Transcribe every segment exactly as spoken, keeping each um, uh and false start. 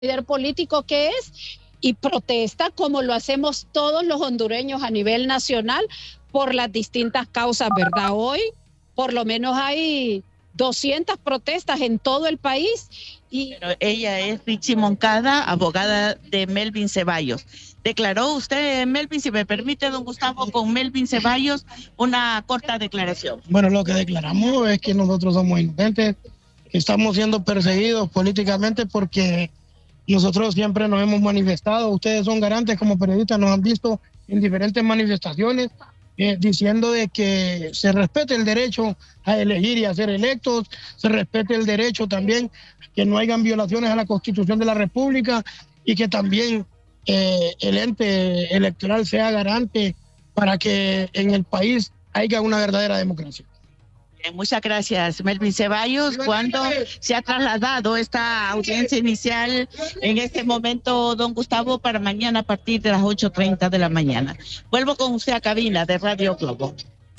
líder político que es y protesta como lo hacemos todos los hondureños a nivel nacional por las distintas causas, ¿verdad? Hoy por lo menos hay doscientas protestas en todo el país. Y... Pero ella es Richie Moncada, abogada de Melvin Ceballos. Declaró usted, Melvin, si me permite, don Gustavo, con Melvin Ceballos, una corta declaración. Bueno, lo que declaramos es que nosotros somos inocentes, que estamos siendo perseguidos políticamente porque nosotros siempre nos hemos manifestado. Ustedes son garantes como periodistas, nos han visto en diferentes manifestaciones eh, diciendo de que se respete el derecho a elegir y a ser electos, se respete el derecho también que no hayan violaciones a la Constitución de la República y que también eh, el ente electoral sea garante para que en el país haya una verdadera democracia. Muchas gracias, Melvin Ceballos. ¿Cuándo se ha trasladado esta audiencia inicial en este momento, don Gustavo, para mañana a partir de las ocho treinta de la mañana? Vuelvo con usted a cabina de Radio Globo.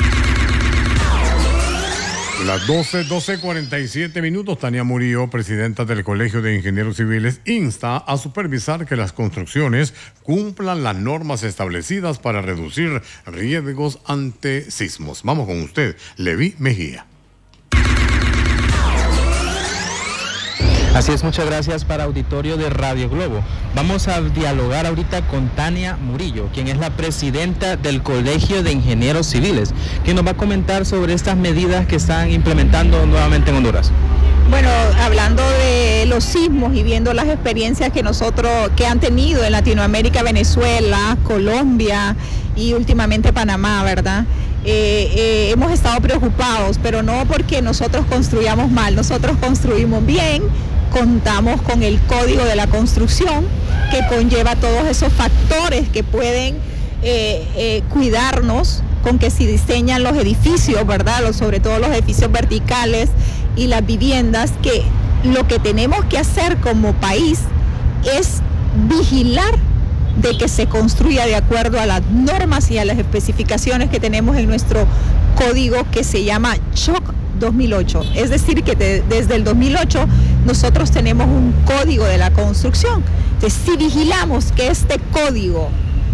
Las doce, doce cuarenta y siete minutos. Tania Murillo, presidenta del Colegio de Ingenieros Civiles, insta a supervisar que las construcciones cumplan las normas establecidas para reducir riesgos ante sismos. Vamos con usted, Levi Mejía. Así es, muchas gracias para auditorio de Radio Globo. Vamos a dialogar ahorita con Tania Murillo, quien es la presidenta del Colegio de Ingenieros Civiles, que nos va a comentar sobre estas medidas que están implementando nuevamente en Honduras. Bueno, hablando de los sismos y viendo las experiencias que nosotros, que han tenido en Latinoamérica, Venezuela, Colombia y últimamente Panamá, ¿verdad? Eh, eh, hemos estado preocupados, pero no porque nosotros construyamos mal, nosotros construimos bien. Contamos con el Código de la Construcción, que conlleva todos esos factores que pueden eh, eh, cuidarnos con que si diseñan los edificios, ¿verdad? Los, sobre todo los edificios verticales y las viviendas, que lo que tenemos que hacer como país es vigilar de que se construya de acuerdo a las normas y a las especificaciones que tenemos en nuestro código, que se llama C H O C dos mil ocho. Es decir, que te, desde el dos mil ocho nosotros tenemos un código de la construcción. Entonces, si vigilamos que este código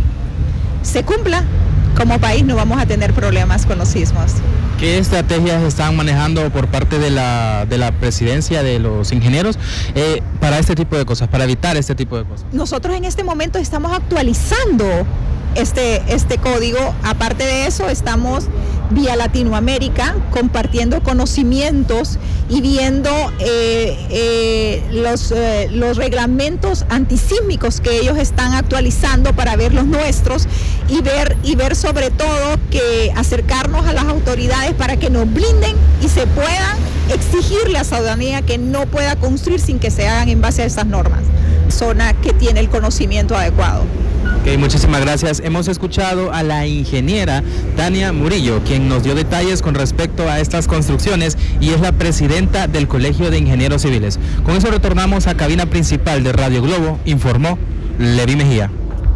se cumpla, como país no vamos a tener problemas con los sismos. ¿Qué estrategias están manejando por parte de la, de la presidencia de los ingenieros eh, para este tipo de cosas, para evitar este tipo de cosas? Nosotros en este momento estamos actualizando este, este código. Aparte de eso, estamos vía Latinoamérica compartiendo conocimientos y viendo eh, eh, los, eh, los reglamentos antisísmicos que ellos están actualizando para ver los nuestros y ver, y ver sobre todo que acercarnos a las autoridades para que nos blinden y se puedan exigirle a la ciudadanía que no pueda construir sin que se hagan en base a esas normas. Zona que tiene el conocimiento adecuado. Ok, muchísimas gracias. Hemos escuchado a la ingeniera Tania Murillo, quien nos dio detalles con respecto a estas construcciones y es la presidenta del Colegio de Ingenieros Civiles. Con eso retornamos a cabina principal de Radio Globo, informó Levi Mejía.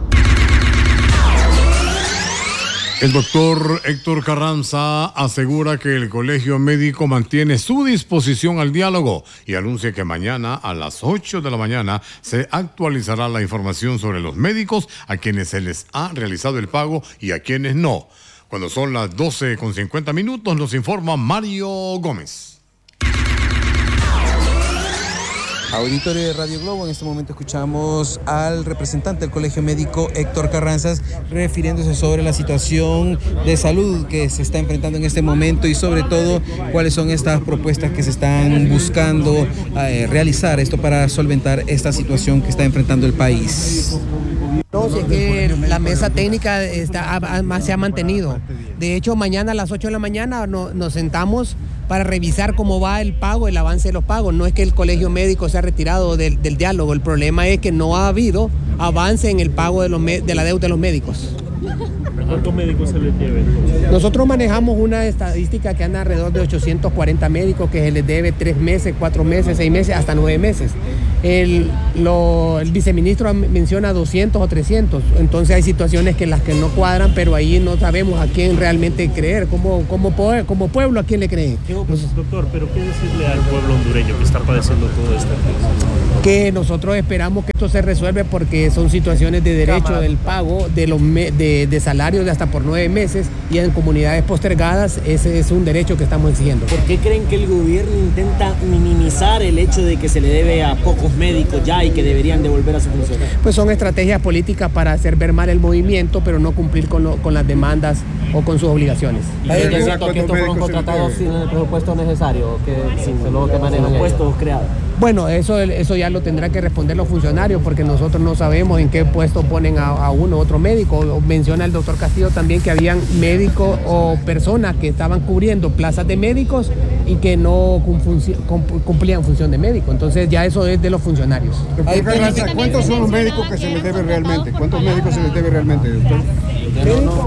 El doctor Héctor Carranza asegura que el colegio médico mantiene su disposición al diálogo y anuncia que mañana a las ocho de la mañana se actualizará la información sobre los médicos a quienes se les ha realizado el pago y a quienes no. Cuando son las doce con cincuenta minutos nos informa Mario Gómez. Auditorio de Radio Globo, en este momento escuchamos al representante del Colegio Médico, Héctor Carranzas, refiriéndose sobre la situación de salud que se está enfrentando en este momento y sobre todo cuáles son estas propuestas que se están buscando eh, realizar esto para solventar esta situación que está enfrentando el país. No, si es que la mesa técnica está, ha, se ha mantenido. De hecho, mañana a las ocho de la mañana no, nos sentamos para revisar cómo va el pago, el avance de los pagos. No es que el colegio médico se ha retirado del, del diálogo, el problema es que no ha habido avance en el pago de, los, de la deuda de los médicos. ¿Cuántos médicos se les debe? Nosotros manejamos una estadística que anda alrededor de ochocientos cuarenta médicos que se les debe tres meses, cuatro meses, seis meses, hasta nueve meses. el, lo, el viceministro menciona doscientos o trescientos, entonces hay situaciones que las que no cuadran, pero ahí no sabemos a quién realmente creer, como, como, como pueblo a quién le creen. Pues, doctor, pero ¿qué decirle al pueblo hondureño que está padeciendo todo esto? Que nosotros esperamos que esto se resuelva porque son situaciones de derecho del pago de, los me, de, de salarios de hasta por nueve meses y en comunidades postergadas ese es un derecho que estamos exigiendo. ¿Por qué creen que el gobierno intenta minimizar el hecho de que se le debe a pocos médicos ya y que deberían devolver a su función? Pues son estrategias políticas para hacer ver mal el movimiento, pero no cumplir con, lo, con las demandas o con sus obligaciones. ¿Es cierto que estos fueron contratados sin el presupuesto necesario, que sin lo que manejan presupuestos creados? Bueno, eso, eso ya lo tendrán que responder los funcionarios porque nosotros no sabemos en qué puesto ponen a, a uno u otro médico. Menciona el doctor Castillo también que habían médicos o personas que estaban cubriendo plazas de médicos y que no cumplían función de médico. Entonces ya eso es de los funcionarios. ¿Cuántos son los médicos que se les debe realmente? ¿Cuántos médicos se les debe realmente, doctor? No, no,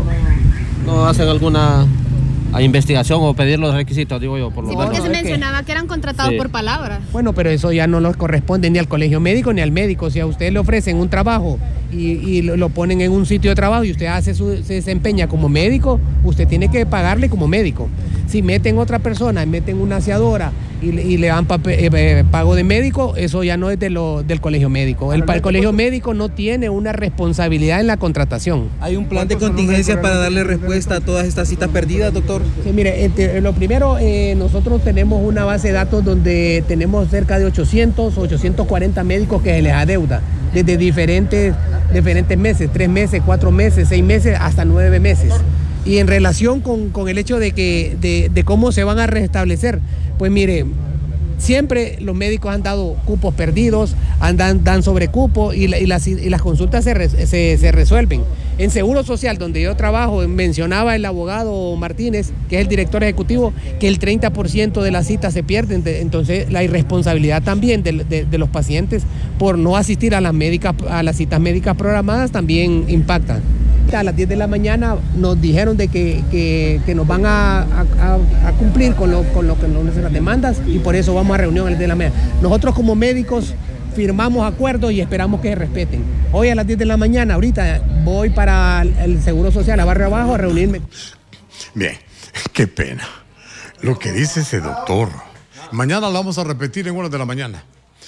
no hacen alguna a investigación o pedir los requisitos, digo yo, por lo sí, menos. porque se mencionaba que eran contratados sí. por palabra. Bueno, pero eso ya no les corresponde ni al colegio médico ni al médico. Si a usted le ofrecen un trabajo y, y lo ponen en un sitio de trabajo y usted hace su, se desempeña como médico, usted tiene que pagarle como médico. Si meten otra persona, meten una aseadora y, y le dan papel, eh, pago de médico, eso ya no es de lo, del colegio médico. El, el colegio médico no tiene una responsabilidad en la contratación. ¿Hay un plan de contingencia para darle respuesta a todas estas citas perdidas, doctor? Sí, mire, entre, lo primero, eh, nosotros tenemos una base de datos donde tenemos cerca de ochocientos, ochocientos cuarenta médicos que se les adeuda desde diferentes, diferentes meses, tres meses, cuatro meses, seis meses, hasta nueve meses. Y en relación con, con el hecho de, que, de, de cómo se van a restablecer, pues mire, siempre los médicos han dado cupos perdidos, andan, dan sobrecupo y, la, y, las, y las consultas se, se, se resuelven. En Seguro Social, donde yo trabajo, mencionaba el abogado Martínez, que es el director ejecutivo, que el treinta por ciento de las citas se pierden. Entonces, la irresponsabilidad también de, de, de los pacientes por no asistir a las, médicas, a las citas médicas programadas también impacta. A las diez de la mañana nos dijeron de que, que, que nos van a, a, a cumplir con lo, con lo que nos las demandas y por eso vamos a reunión a las diez de la mañana. Nosotros como médicos firmamos acuerdos y esperamos que se respeten. Hoy a las diez de la mañana, ahorita voy para el Seguro Social, a Barrio Abajo, a reunirme. Bien, qué pena. Lo que dice ese doctor. Mañana la vamos a repetir en horas de la mañana.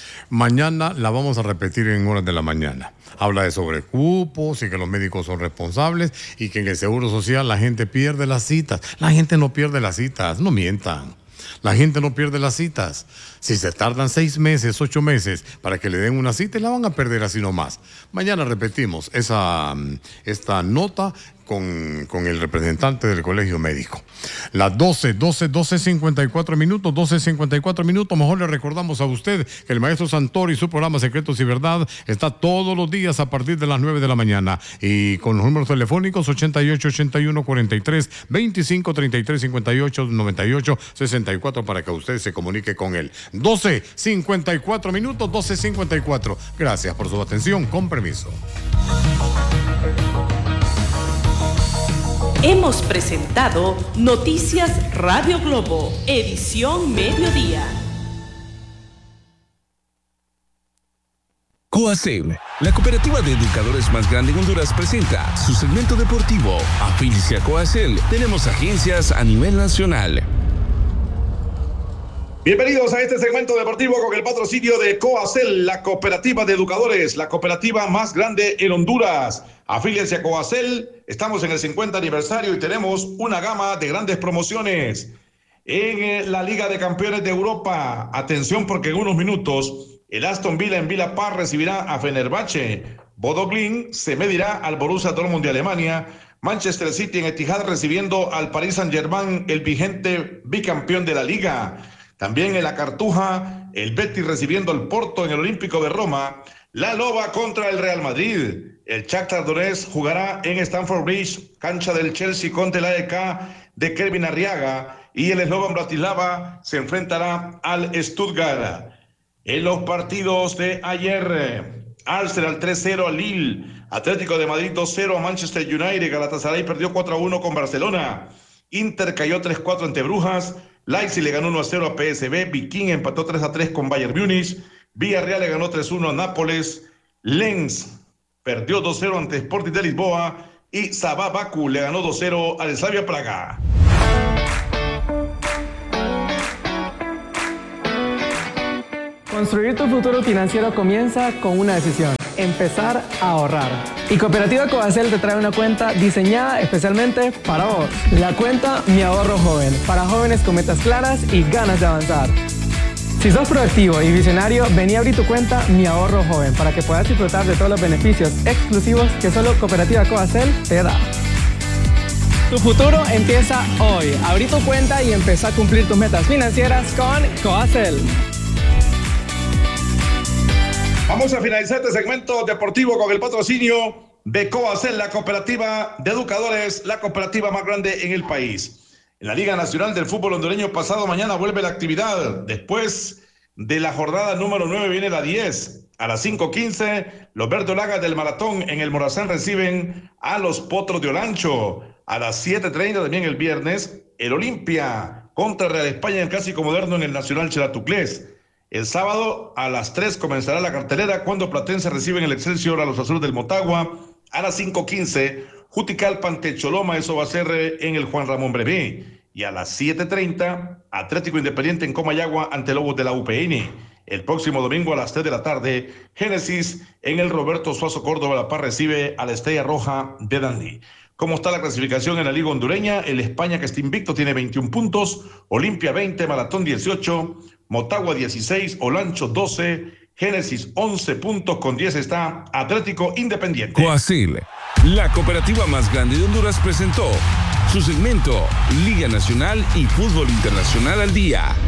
Mañana la vamos a repetir en horas de la mañana. Habla de sobrecupos y que los médicos son responsables y que en el Seguro Social la gente pierde las citas. La gente no pierde las citas, no mientan. La gente no pierde las citas. Si se tardan seis meses, ocho meses para que le den una cita, la van a perder así nomás. Mañana repetimos esa, esta nota con, con el representante del colegio médico. Las doce, doce, doce cincuenta y cuatro minutos, doce cincuenta y cuatro minutos. Mejor le recordamos a usted que el maestro Santori y su programa Secretos y Verdad está todos los días a partir de las nueve de la mañana. Y con los números telefónicos ochenta y ocho, ochenta y uno, cuarenta y tres, veinticinco, treinta y tres, cincuenta y ocho, noventa y ocho, sesenta y cuatro para que usted se comunique con él. doce cincuenta y cuatro minutos, doce cincuenta y cuatro. Gracias por su atención. Con permiso. Hemos presentado Noticias Radio Globo, edición mediodía. Coacel, la cooperativa de educadores más grande en Honduras, presenta su segmento deportivo. Afílice a Coacel. Tenemos agencias a nivel nacional. Bienvenidos a este segmento deportivo con el patrocinio de Coacel, la cooperativa de educadores, la cooperativa más grande en Honduras. Afíliense a Coacel, estamos en el cincuenta aniversario y tenemos una gama de grandes promociones. En la Liga de Campeones de Europa, atención porque en unos minutos el Aston Villa en Villa Park recibirá a Fenerbahce. Bodo Glimt se medirá al Borussia Dortmund de Alemania. Manchester City en Etihad recibiendo al Paris Saint-Germain, el vigente bicampeón de la Liga. También en la Cartuja, el Betis recibiendo al Porto en el Olímpico de Roma. La Loba contra el Real Madrid. El Shakhtar Donetsk jugará en Stamford Bridge, cancha del Chelsea contra el A E K de Kevin Arriaga. Y el Slovan Bratislava se enfrentará al Stuttgart. En los partidos de ayer, Arsenal tres cero a Lille. Atlético de Madrid dos cero a Manchester United. Galatasaray perdió cuatro a uno con Barcelona. Inter cayó tres cuatro ante Brujas. Leipzig le ganó uno a cero a P S V. Viking empató tres a tres con Bayern Múnich. Villarreal le ganó tres uno a Nápoles. Lens perdió dos cero ante Sporting de Lisboa. Y Sabah Baku le ganó dos cero al Slavia Praga. Construir tu futuro financiero comienza con una decisión: empezar a ahorrar. Y Cooperativa Coacel te trae una cuenta diseñada especialmente para vos. La cuenta Mi Ahorro Joven, para jóvenes con metas claras y ganas de avanzar. Si sos proactivo y visionario, vení a abrir tu cuenta Mi Ahorro Joven para que puedas disfrutar de todos los beneficios exclusivos que solo Cooperativa Coacel te da. Tu futuro empieza hoy. Abrí tu cuenta y empezá a cumplir tus metas financieras con Coacel. Vamos a finalizar este segmento deportivo con el patrocinio de Coacel, la cooperativa de educadores, la cooperativa más grande en el país. En la Liga Nacional del Fútbol Hondureño, pasado mañana vuelve la actividad. Después de la jornada número nueve viene la diez. A las cinco quince, los verdolagas del Maratón en el Morazán reciben a los Potros de Olancho. A las siete treinta también el viernes, el Olimpia contra Real España en el Clásico Moderno en el Nacional Chelatuclés. El sábado a las tres comenzará la cartelera cuando Platense reciben el Excelsior a los Azules del Motagua. A las cinco quince, Juticalpa ante Choloma, eso va a ser en el Juan Ramón Brevé. Y a las siete treinta, Atlético Independiente en Comayagua ante Lobos de la U P N. El próximo domingo a las tres de la tarde, Génesis en el Roberto Suazo Córdoba La Paz recibe a la Estrella Roja de Danlí. ¿Cómo está la clasificación en la Liga Hondureña? El España, que está invicto, tiene veintiún puntos, Olimpia veinte, Maratón dieciocho, Motagua dieciséis, Olancho doce, Génesis once puntos, con diez está Atlético Independiente. Coacel, la cooperativa más grande de Honduras, presentó su segmento Liga Nacional y Fútbol Internacional al Día.